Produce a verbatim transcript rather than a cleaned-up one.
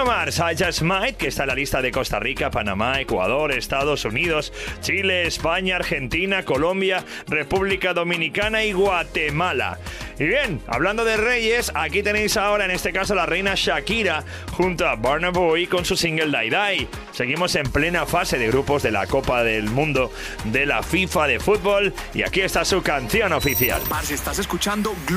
Bruno Mars, I Just Might, que está en la lista de Costa Rica, Panamá, Ecuador, Estados Unidos, Chile, España, Argentina, Colombia, República Dominicana y Guatemala. Y bien, hablando de reyes, aquí tenéis ahora en este caso la reina Shakira junto a Burna Boy con su single Die Die. Seguimos en plena fase de grupos de la Copa del Mundo de la FIFA de fútbol y aquí está su canción oficial. Parce, estás escuchando